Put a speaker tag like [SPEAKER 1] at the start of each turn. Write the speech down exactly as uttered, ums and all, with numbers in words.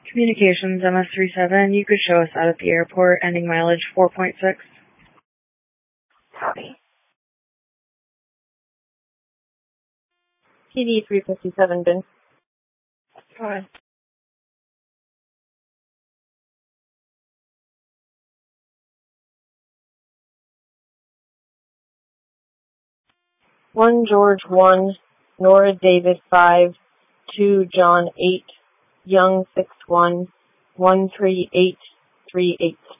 [SPEAKER 1] Communications, M S three seven, you could show us out at the airport, ending mileage four point six.
[SPEAKER 2] Copy. T D three fifty-seven, Ben.
[SPEAKER 1] Go ahead.
[SPEAKER 2] one George one, Nora David five, two John eight, Young six one, one three eight three eight.